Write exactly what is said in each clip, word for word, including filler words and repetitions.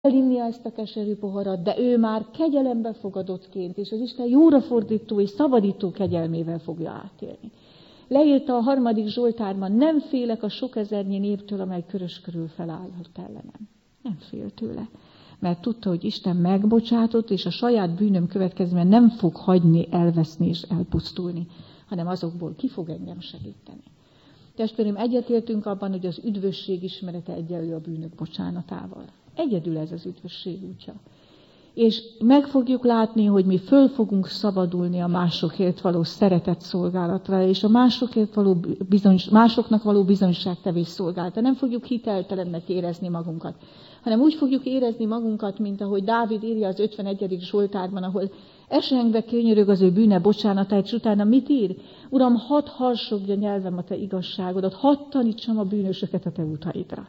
elinni ezt a keserű poharat, de ő már kegyelembe fogadottként, és az Isten jóra fordító és szabadító kegyelmével fogja átélni. Leírta a harmadik Zsoltárban, nem félek a sok ezernyi néptől, amely körös körül felállhat ellenem. Nem fél tőle, mert tudta, hogy Isten megbocsátott, és a saját bűnöm következményen nem fog hagyni, elveszni és elpusztulni, hanem azokból ki fog engem segíteni. Testvérem, egyetértünk abban, hogy az üdvösség ismerete egyenlő a bűnök bocsánatával. Egyedül ez az üdvösség útja. És meg fogjuk látni, hogy mi föl fogunk szabadulni a másokért való szeretet szolgálatra, és a másokért való bizony, másoknak való bizonyságtevés szolgálata. Nem fogjuk hiteltelennek érezni magunkat, hanem úgy fogjuk érezni magunkat, mint ahogy Dávid írja az ötvenegyedik Zsoltárban, ahol esengve könyörög az ő bűne bocsánatáért, és utána mit ír? Uram, hadd harsogja nyelvem a te igazságodat, hadd tanítsam a bűnösöket a te utaidra.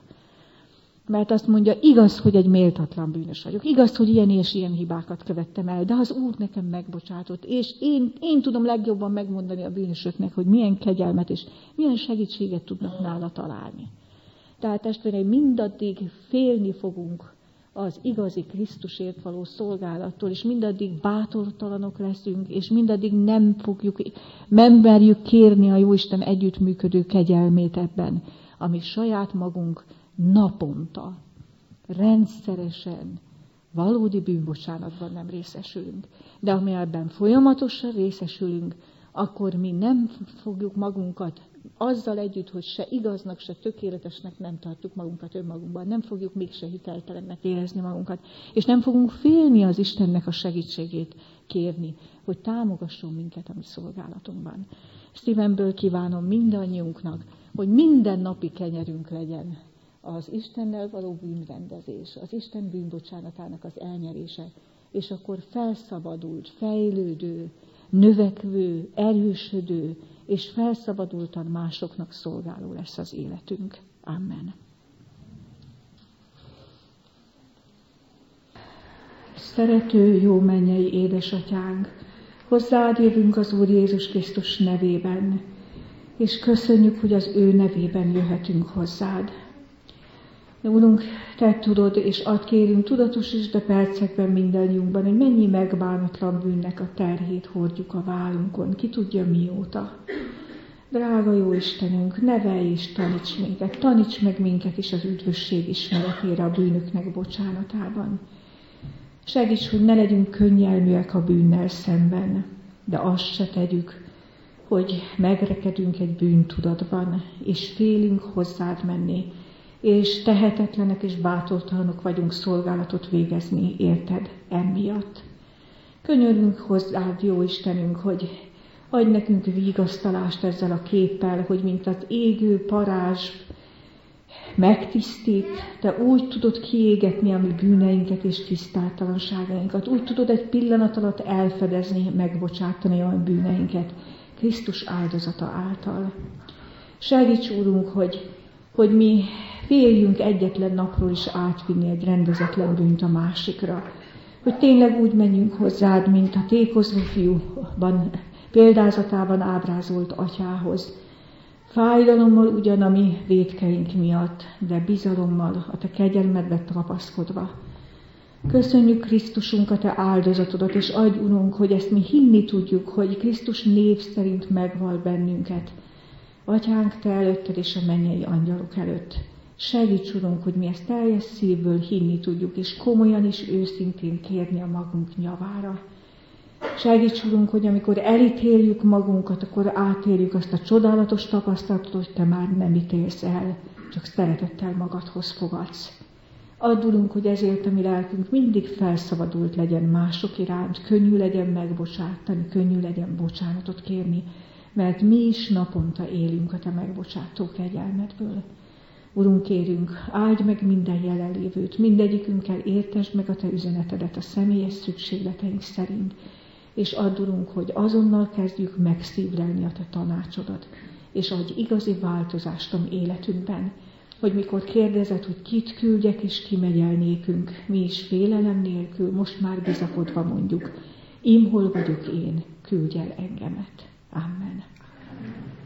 Mert azt mondja, igaz, hogy egy méltatlan bűnös vagyok. Igaz, hogy ilyen és ilyen hibákat követtem el, de az Úr nekem megbocsátott. És én, én tudom legjobban megmondani a bűnösöknek, hogy milyen kegyelmet és milyen segítséget tudnak nála találni. Tehát testvéreim, mindaddig félni fogunk az igazi Krisztusért való szolgálattól, és mindaddig bátortalanok leszünk, és mindaddig nem fogjuk, nem merjük kérni a Jóisten együttműködő kegyelmét ebben, ami saját magunk naponta, rendszeresen, valódi bűnbocsánatban nem részesülünk. De ami ebben folyamatosan részesülünk, akkor mi nem fogjuk magunkat azzal együtt, hogy se igaznak, se tökéletesnek nem tartjuk magunkat önmagunkban, nem fogjuk mégse hiteltelennek érezni magunkat, és nem fogunk félni az Istennek a segítségét kérni, hogy támogasson minket a mi szolgálatunkban. Szívemből kívánom mindannyiunknak, hogy minden napi kenyerünk legyen az Istennel való bűnrendezés, az Isten bűnbocsánatának az elnyerése, és akkor felszabadult, fejlődő, növekvő, erősödő, és felszabadultan másoknak szolgáló lesz az életünk. Amen. Szerető, jó mennyei édesatyánk, hozzád jövünk az Úr Jézus Krisztus nevében, és köszönjük, hogy az ő nevében jöhetünk hozzád. De Urunk, te tudod, és add kérünk tudatosítsd a percekben mindannyiunkban, hogy mennyi megbánatlan bűnnek a terhét hordjuk a vállunkon, ki tudja mióta. Drága jó Istenünk, nevelj és taníts minket, taníts meg minket is az üdvösség ismeretére a bűnöknek bocsánatában. Segíts, hogy ne legyünk könnyelműek a bűnnel szemben, de azt se tegyük, hogy megrekedünk egy bűntudatban, és félünk hozzád menni, és tehetetlenek és bátortalanok vagyunk szolgálatot végezni, érted, emiatt. Könyörgünk hozzád, jó Istenünk, hogy adj nekünk vigasztalást ezzel a képpel, hogy mint az égő parázs megtisztít, te úgy tudod kiégetni a mi bűneinket és tisztátalanságainkat, úgy tudod egy pillanat alatt elfedezni, megbocsátani a bűneinket Krisztus áldozata által. Segíts, Úrunk, hogy, hogy mi féljünk egyetlen napról is átvinni egy rendezetlen bűnt a másikra. Hogy tényleg úgy menjünk hozzád, mint a tékozó fiúban, példázatában ábrázolt atyához. Fájdalommal ugyan a mi vétkeink miatt, de bizalommal a te kegyelmedbe tapaszkodva. Köszönjük Krisztusunk a te áldozatodat, és adj, Urunk, hogy ezt mi hinni tudjuk, hogy Krisztus név szerint megval bennünket. Atyánk, te előtted és a mennyei angyalok előtt. Segíts, Urunk, hogy mi ezt teljes szívből hinni tudjuk, és komolyan és őszintén kérni a magunk nyavára. Segíts, Urunk, hogy amikor elítéljük magunkat, akkor átéljük azt a csodálatos tapasztalatot, hogy te már nem ítélsz el, csak szeretettel magadhoz fogadsz. Add, Urunk, hogy ezért a mi lelkünk mindig felszabadult legyen mások iránt, könnyű legyen megbocsátani, könnyű legyen bocsánatot kérni, mert mi is naponta élünk a te megbocsátó kegyelmedből. Urunk, kérünk, áldj meg minden jelenlévőt, mindegyikünkkel értesd meg a te üzenetedet a személyes szükségleteink szerint, és add, Urunk, hogy azonnal kezdjük megszívlelni a te tanácsodat, és adj igazi változást a mi életünkben, hogy mikor kérdezed, hogy kit küldjek és ki megy el nékünk, mi is félelem nélkül, most már bizakodva mondjuk, ím hol vagyok én, küldj el engemet. Amen.